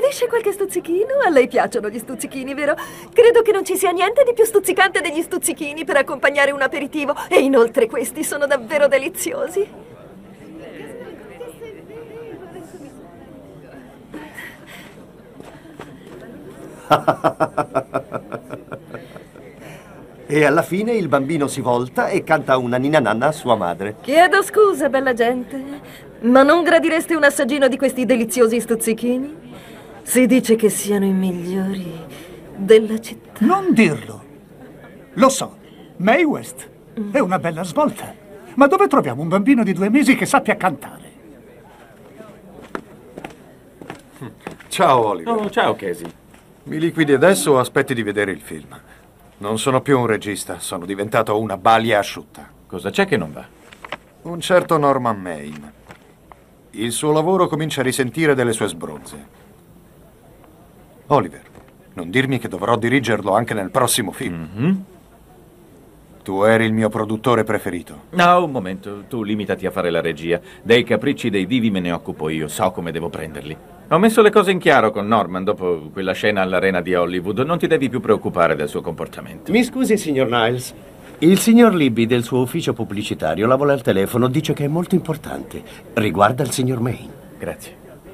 Preferisce qualche stuzzichino? A lei piacciono gli stuzzichini, vero? Credo che non ci sia niente di più stuzzicante degli stuzzichini per accompagnare un aperitivo. E inoltre questi sono davvero deliziosi. E alla fine il bambino si volta e canta una ninna nanna a sua madre. Chiedo scusa, bella gente, ma non gradireste un assaggino di questi deliziosi stuzzichini? Si dice che siano i migliori della città. Non dirlo. Lo so, Mae West è una bella svolta. Ma dove troviamo un bambino di 2 mesi che sappia cantare? Ciao, Oliver. Oh, ciao, Casey. Mi liquidi adesso o aspetti di vedere il film? Non sono più un regista, sono diventato una balia asciutta. Cosa c'è che non va? Un certo Norman Maine. Il suo lavoro comincia a risentire delle sue sbronze. Oliver, non dirmi che dovrò dirigerlo anche nel prossimo film. Tu eri il mio produttore preferito. No, un momento, tu limitati a fare la regia. Dei capricci dei divi me ne occupo io, so come devo prenderli. Ho messo le cose in chiaro con Norman dopo quella scena all'arena di Hollywood. Non ti devi più preoccupare del suo comportamento. Mi scusi, signor Niles. Il signor Libby del suo ufficio pubblicitario la vuole al telefono, dice che è molto importante. Riguarda il signor Maine. Grazie.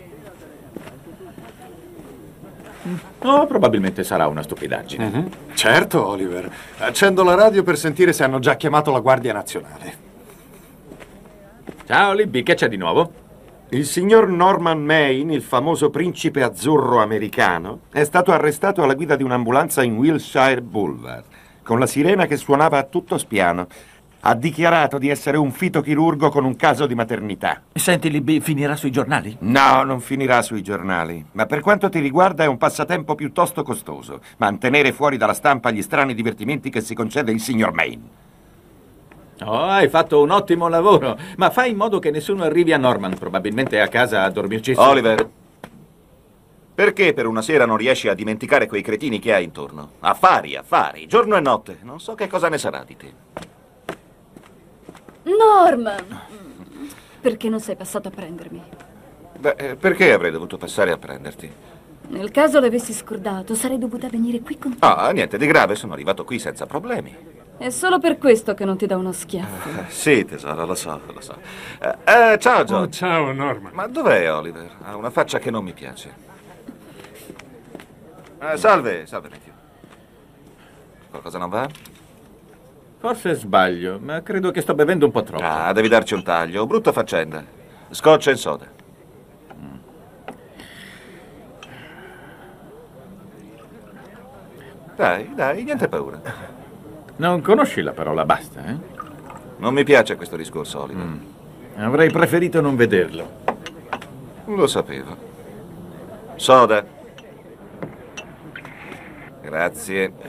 Oh, probabilmente sarà una stupidaggine. Certo, Oliver. Accendo la radio per sentire se hanno già chiamato la Guardia Nazionale. Ciao, Libby, che c'è di nuovo? Il signor Norman Maine, il famoso principe azzurro americano, è stato arrestato alla guida di un'ambulanza in Wilshire Boulevard, con la sirena che suonava a tutto spiano. Ha dichiarato di essere un fitochirurgo con un caso di maternità. Senti, Libby, finirà sui giornali? No, non finirà sui giornali. Ma per quanto ti riguarda è un passatempo piuttosto costoso. Mantenere fuori dalla stampa gli strani divertimenti che si concede il signor Maine. Oh, hai fatto un ottimo lavoro. Ma fai in modo che nessuno arrivi a Norman. Probabilmente è a casa a dormirci su. Oliver, perché per una sera non riesci a dimenticare quei cretini che hai intorno? Affari, affari, giorno e notte. Non so che cosa ne sarà di te. Norman! Perché non sei passato a prendermi? Beh, perché avrei dovuto passare a prenderti? Nel caso l'avessi scordato, sarei dovuta venire qui con te. Ah, niente di grave, sono arrivato qui senza problemi. È solo per questo che non ti do uno schiaffo. Sì, tesoro, lo so, lo so. Ciao, George. Oh, ciao, Norman. Ma dov'è Oliver? Ha una faccia che non mi piace. Salve, salve, Matthew. Qualcosa non va? Forse sbaglio, ma credo che sto bevendo un po' troppo. Ah, devi darci un taglio. Brutta faccenda. Scotch e soda. Dai, dai, niente paura. Non conosci la parola basta, eh? Non mi piace questo discorso, Oliver. Avrei preferito non vederlo. Lo sapevo. Soda. Grazie.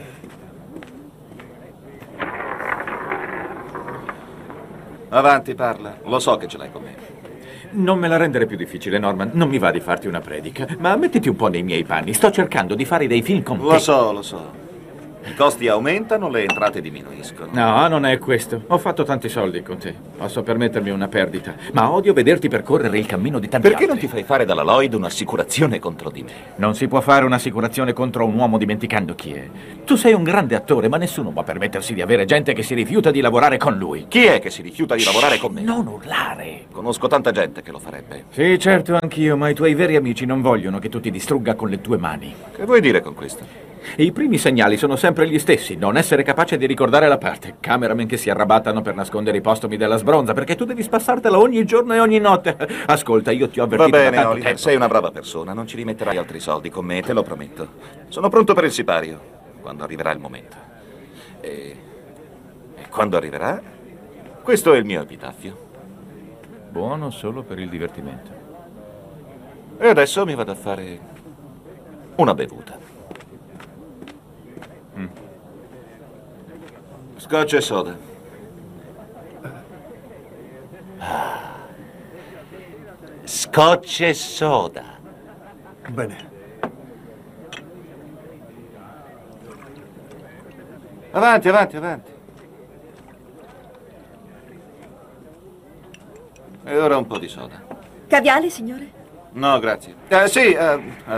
Avanti, parla. Lo so che ce l'hai con me. Non me la rendere più difficile, Norman. Non mi va di farti una predica, ma mettiti un po' nei miei panni. Sto cercando di fare dei film con te. Lo so, lo so. I costi aumentano, le entrate diminuiscono. No, non è questo. Ho fatto tanti soldi con te. Posso permettermi una perdita, ma odio vederti percorrere il cammino di tanti Perché altri. non ti fai fare dalla Lloyd un'assicurazione contro di me? Non si può fare un'assicurazione contro un uomo dimenticando chi è. Tu sei un grande attore, ma nessuno può permettersi di avere gente che si rifiuta di lavorare con lui. Chi è che si rifiuta di lavorare con me? Non urlare. Conosco tanta gente che lo farebbe. Sì, certo, anch'io, ma i tuoi veri amici non vogliono che tu ti distrugga con le tue mani. Che vuoi dire con questo? I primi segnali sono sempre gli stessi: non essere capace di ricordare la parte, cameraman che si arrabattano per nascondere i postumi della sbronza, perché tu devi spassartela ogni giorno e ogni notte. Ascolta, io ti ho avvertito Va bene, da tanto Oliver, tempo. sei una brava persona, non ci rimetterai altri soldi con me, te lo prometto. Sono pronto per il sipario, quando arriverà il momento. E quando arriverà, questo è il mio epitaffio. Buono solo per il divertimento. E adesso mi vado a fare una bevuta. Scotch e soda. Scotch e soda. Bene. Avanti, avanti, avanti. E ora un po' di soda. Caviale, signore? No, grazie. Sì,